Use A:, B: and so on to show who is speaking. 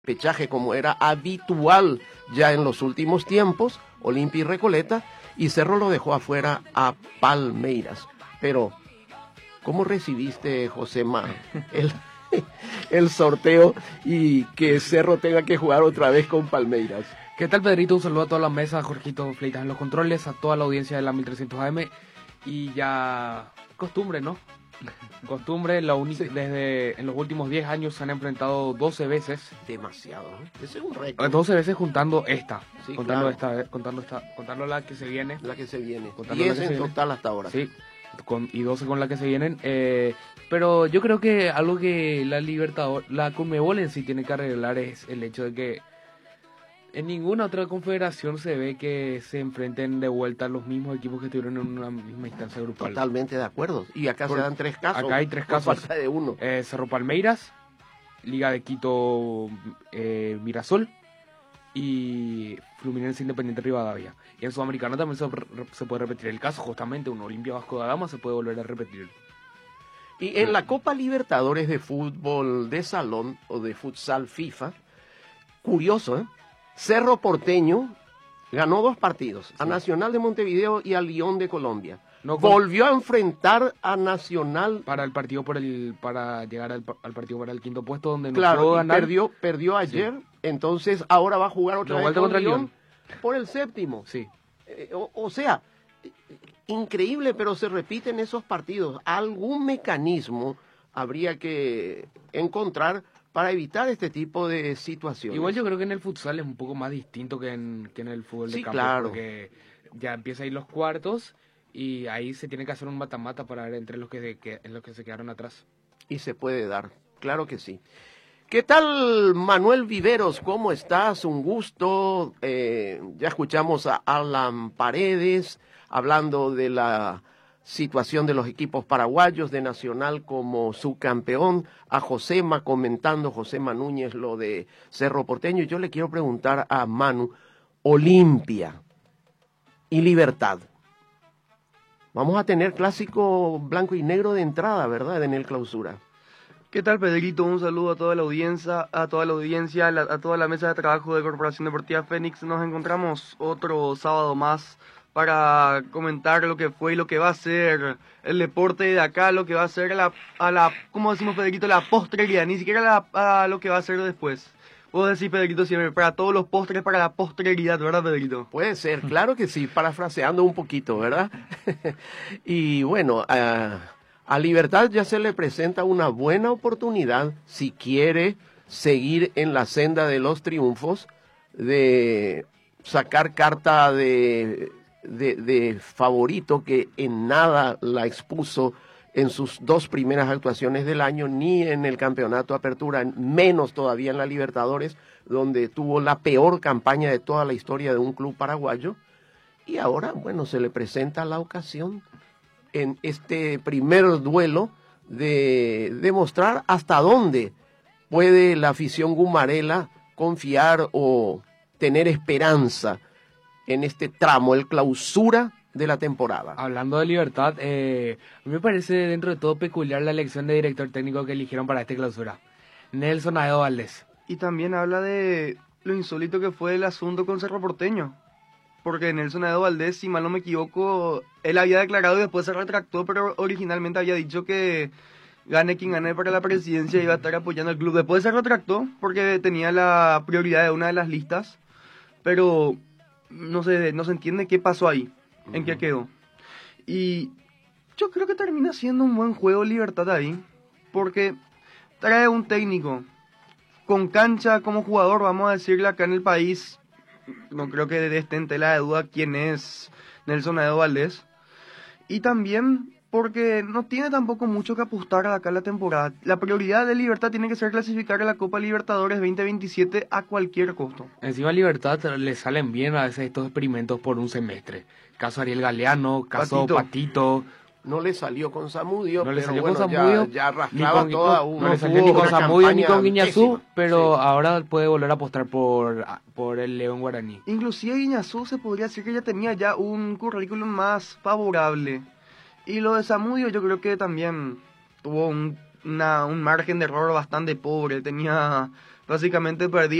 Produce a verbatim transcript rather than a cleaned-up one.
A: repechaje como era habitual ya en los últimos tiempos, Olimpia y Recoleta, y Cerro lo dejó afuera a Palmeiras. Pero, ¿cómo recibiste, Josema, el, el sorteo y que Cerro tenga que jugar otra vez con Palmeiras?
B: ¿Qué tal, Pedrito? Un saludo a toda la mesa, a Jorgito Fleitas en los controles, a toda la audiencia de la mil trescientos A M, y ya costumbre, ¿no? Costumbre, la única, sí. Desde en los últimos diez años se han enfrentado doce veces.
A: Demasiado, ¿no? Ese es un récord.
B: doce veces juntando esta,
A: sí,
B: contando
A: claro.
B: esta, contando esta, contando la que se viene.
A: La que se viene.
B: diez
A: en total viene. Hasta ahora.
B: Sí, con, y doce con la que se vienen. Eh, pero yo creo que algo que la Libertadores, la Conmebol en sí tiene que arreglar es el hecho de que en ninguna otra confederación se ve que se enfrenten de vuelta los mismos equipos que estuvieron en una misma instancia grupal.
A: Totalmente de acuerdo. Y acá por, se dan tres casos.
B: Acá hay tres casos.
A: Falta de uno.
B: Eh, Cerro Palmeiras, Liga de Quito, eh, Mirasol y Fluminense Independiente Rivadavia. Y en Sudamericana también se, se puede repetir el caso. Justamente un Olimpia Vasco da Gama se puede volver a repetir.
A: Y en la Copa Libertadores de fútbol de salón o de futsal FIFA, curioso, ¿eh? Cerro Porteño ganó dos partidos, sí. A Nacional de Montevideo y a León de Colombia. No, volvió a enfrentar a Nacional
B: para el partido por el para llegar al, al partido para el quinto puesto donde no
A: claro,
B: pudo ganar.
A: perdió perdió ayer, sí. Entonces ahora va a jugar otra no, vez contra León, León por el séptimo.
B: Sí.
A: Eh, o, o sea, increíble, pero se repiten esos partidos. Algún mecanismo habría que encontrar para evitar este tipo de situaciones.
B: Igual yo creo que en el futsal es un poco más distinto que en, que en el fútbol de
A: sí,
B: campo.
A: Claro.
B: Porque ya empieza ahí los cuartos y ahí se tiene que hacer un mata-mata para ver entre los que, que, en los que se quedaron atrás.
A: Y se puede dar, claro que sí. ¿Qué tal, Manuel Viveros? ¿Cómo estás? Un gusto. Eh, ya escuchamos a Alan Paredes hablando de la situación de los equipos paraguayos, de Nacional como subcampeón, a Josema comentando, Josema Núñez, lo de Cerro Porteño. Yo le quiero preguntar a Manu, Olimpia y Libertad. Vamos a tener clásico blanco y negro de entrada, ¿verdad? En el clausura.
C: ¿Qué tal, Pedrito? Un saludo a toda la audiencia, a toda la audiencia, a, la, a toda la mesa de trabajo de Corporación Deportiva Fénix. Nos encontramos otro sábado más para comentar lo que fue y lo que va a ser el deporte de acá, lo que va a ser a la, a la ¿cómo decimos, Pedrito? La postrería, ni siquiera la, a lo que va a ser después. Puedo decir, Pedrito, siempre, para todos los postres, para la postrería, ¿verdad, Pedrito?
A: Puede ser, claro que sí, parafraseando un poquito, ¿verdad? Y bueno, a, a Libertad ya se le presenta una buena oportunidad, si quiere seguir en la senda de los triunfos, de sacar carta de... De, de favorito, que en nada la expuso en sus dos primeras actuaciones del año, ni en el campeonato Apertura, menos todavía en la Libertadores, donde tuvo la peor campaña de toda la historia de un club paraguayo. Y ahora, bueno, se le presenta la ocasión en este primer duelo de demostrar hasta dónde puede la afición gumarela confiar o tener esperanza en este tramo, el clausura de la temporada.
B: Hablando de Libertad, eh, a mí me parece dentro de todo peculiar la elección de director técnico que eligieron para esta clausura, Nelson Aedo Valdés.
C: Y también habla de lo insólito que fue el asunto con Cerro Porteño, porque Nelson Aedo Valdés, si mal no me equivoco, él había declarado y después se retractó, pero originalmente había dicho que gane quien gane para la presidencia iba a estar apoyando al club. Después se retractó porque tenía la prioridad de una de las listas, pero no se, no se entiende qué pasó ahí, uh-huh. En qué quedó. Y yo creo que termina siendo un buen juego Libertad ahí, porque trae un técnico con cancha como jugador, vamos a decirle acá en el país, no creo que esté en tela de duda quién es Nelson Aedo Valdés, y también porque no tiene tampoco mucho que apostar acá en la temporada. La prioridad de Libertad tiene que ser clasificar a la Copa Libertadores veinte veintisiete a cualquier costo.
B: Encima a Libertad le salen bien a veces estos experimentos por un semestre. Caso Ariel Galeano, caso Patito. Patito.
A: No le salió con Zamudio,
B: no le
A: pero
B: salió
A: bueno,
B: con Zamudio,
A: ya, ya arrastraba
B: con,
A: toda
B: no,
A: una...
B: No le salió ni con Zamudio ni con Guiñazú,
A: pésima.
B: pero
A: Sí.
B: Ahora puede volver a apostar por, por el León Guaraní.
C: Inclusive Guiñazú se podría decir que ya tenía ya un currículum más favorable. Y lo de Zamudio yo creo que también tuvo un, una, un margen de error bastante pobre. Tenía básicamente perdí